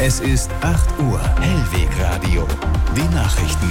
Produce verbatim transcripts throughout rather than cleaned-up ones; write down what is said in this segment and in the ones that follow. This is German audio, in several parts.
Es ist acht Uhr. Hellwegradio. Die Nachrichten.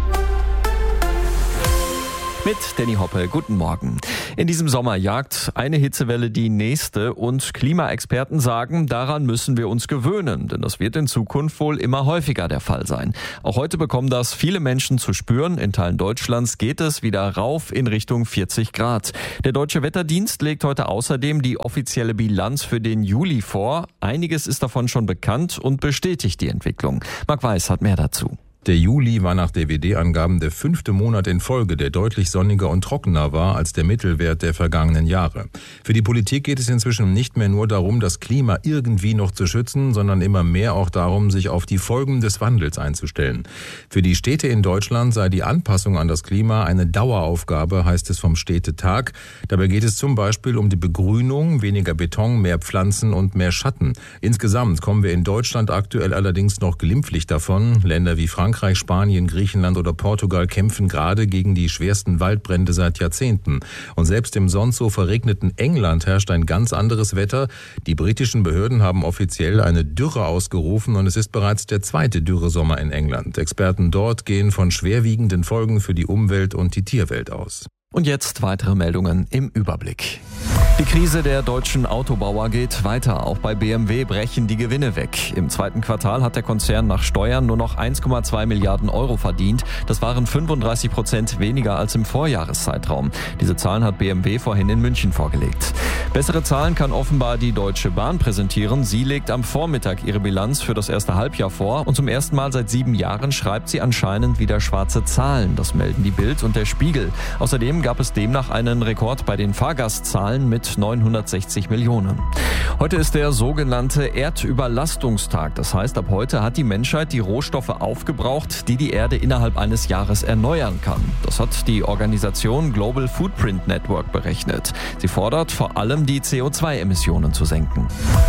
Mit Danny Hoppe, guten Morgen. In diesem Sommer jagt eine Hitzewelle die nächste und Klimaexperten sagen, daran müssen wir uns gewöhnen, denn das wird in Zukunft wohl immer häufiger der Fall sein. Auch heute bekommen das viele Menschen zu spüren. In Teilen Deutschlands geht es wieder rauf in Richtung vierzig Grad. Der Deutsche Wetterdienst legt heute außerdem die offizielle Bilanz für den Juli vor. Einiges ist davon schon bekannt und bestätigt die Entwicklung. Marc Weiß hat mehr dazu. Der Juli war nach D W D-Angaben der fünfte Monat in Folge, der deutlich sonniger und trockener war als der Mittelwert der vergangenen Jahre. Für die Politik geht es inzwischen nicht mehr nur darum, das Klima irgendwie noch zu schützen, sondern immer mehr auch darum, sich auf die Folgen des Wandels einzustellen. Für die Städte in Deutschland sei die Anpassung an das Klima eine Daueraufgabe, heißt es vom Städtetag. Dabei geht es zum Beispiel um die Begrünung, weniger Beton, mehr Pflanzen und mehr Schatten. Insgesamt kommen wir in Deutschland aktuell allerdings noch glimpflich davon. Länder wie Frankreich, Frankreich, Spanien, Griechenland oder Portugal kämpfen gerade gegen die schwersten Waldbrände seit Jahrzehnten. Und selbst im sonst so verregneten England herrscht ein ganz anderes Wetter. Die britischen Behörden haben offiziell eine Dürre ausgerufen und es ist bereits der zweite Dürresommer in England. Experten dort gehen von schwerwiegenden Folgen für die Umwelt und die Tierwelt aus. Und jetzt weitere Meldungen im Überblick. Die Krise der deutschen Autobauer geht weiter. Auch bei B M W brechen die Gewinne weg. Im zweiten Quartal hat der Konzern nach Steuern nur noch eins Komma zwei Milliarden Euro verdient. Das waren fünfunddreißig Prozent weniger als im Vorjahreszeitraum. Diese Zahlen hat B M W vorhin in München vorgelegt. Bessere Zahlen kann offenbar die Deutsche Bahn präsentieren. Sie legt am Vormittag ihre Bilanz für das erste Halbjahr vor. Und zum ersten Mal seit sieben Jahren schreibt sie anscheinend wieder schwarze Zahlen. Das melden die Bild und der Spiegel. Außerdem gab es demnach einen Rekord bei den Fahrgastzahlen mit neunhundertsechzig Millionen. Heute ist der sogenannte Erdüberlastungstag. Das heißt, ab heute hat die Menschheit die Rohstoffe aufgebraucht, die die Erde innerhalb eines Jahres erneuern kann. Das hat die Organisation Global Footprint Network berechnet. Sie fordert vor allem, die C O zwei Emissionen zu senken.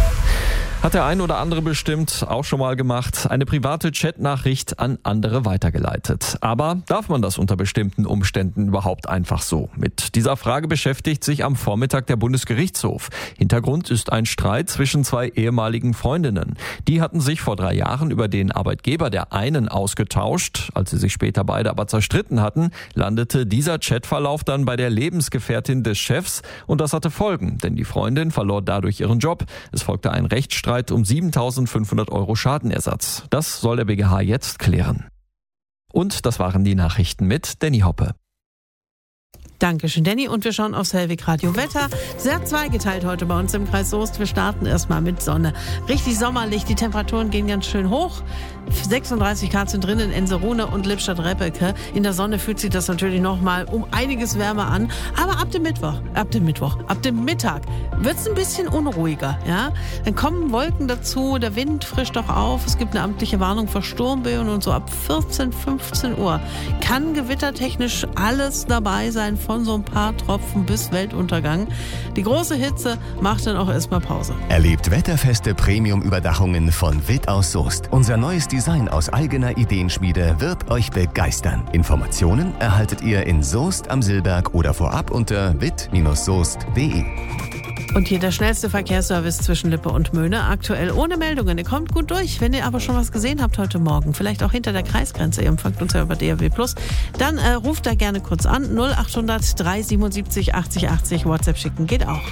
Hat der ein oder andere bestimmt auch schon mal gemacht, eine private Chatnachricht an andere weitergeleitet. Aber darf man das unter bestimmten Umständen überhaupt einfach so? Mit dieser Frage beschäftigt sich am Vormittag der Bundesgerichtshof. Hintergrund ist ein Streit zwischen zwei ehemaligen Freundinnen. Die hatten sich vor drei Jahren über den Arbeitgeber der einen ausgetauscht. Als sie sich später beide aber zerstritten hatten, landete dieser Chatverlauf dann bei der Lebensgefährtin des Chefs. Und das hatte Folgen, denn die Freundin verlor dadurch ihren Job. Es folgte ein Rechtsstreit um siebentausendfünfhundert Euro Schadenersatz. Das soll der B G H jetzt klären. Und das waren die Nachrichten mit Danny Hoppe. Dankeschön, Danny. Und wir schauen aufs Hellwegradio Wetter. Sehr zweigeteilt heute bei uns im Kreis Soest. Wir starten erstmal mit Sonne. Richtig sommerlich. Die Temperaturen gehen ganz schön hoch. sechsunddreißig Grad sind drin in Enserune und Lippstadt-Reppeke. In der Sonne fühlt sich das natürlich noch mal um einiges wärmer an. Aber ab dem Mittwoch, ab dem Mittwoch, ab dem Mittag wird es ein bisschen unruhiger. Ja? Dann kommen Wolken dazu, der Wind frischt auch auf. Es gibt eine amtliche Warnung vor Sturmböen und so ab vierzehn, fünfzehn Uhr kann gewittertechnisch alles dabei sein, von so ein paar Tropfen bis Weltuntergang. Die große Hitze macht dann auch erstmal Pause. Erlebt wetterfeste Premium-Überdachungen von Witt aus Soest. Unser neues Design aus eigener Ideenschmiede wird euch begeistern. Informationen erhaltet ihr in Soest am Silberg oder vorab unter witt soest punkt de. Und hier der schnellste Verkehrsservice zwischen Lippe und Möhne. Aktuell ohne Meldungen. Ihr kommt gut durch. Wenn ihr aber schon was gesehen habt heute Morgen, vielleicht auch hinter der Kreisgrenze, ihr empfangt uns ja über D A B plus, dann äh, ruft da gerne kurz an. null achthundert drei siebenundsiebzig achtzig achtzig. WhatsApp schicken geht auch.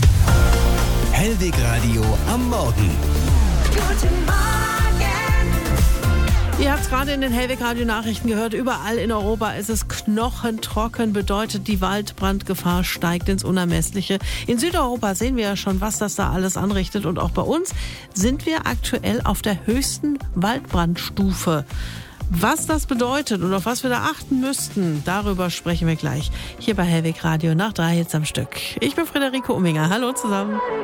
Hellwegradio am Morgen. Guten Morgen. Ihr habt es gerade in den Hellwegradio-Nachrichten gehört. Überall in Europa ist es knochentrocken. Bedeutet, die Waldbrandgefahr steigt ins Unermessliche. In Südeuropa sehen wir ja schon, was das da alles anrichtet. Und auch bei uns sind wir aktuell auf der höchsten Waldbrandstufe. Was das bedeutet und auf was wir da achten müssten, darüber sprechen wir gleich. Hier bei Hellwegradio nach drei Hits am Stück. Ich bin Friederike Umminger. Hallo zusammen.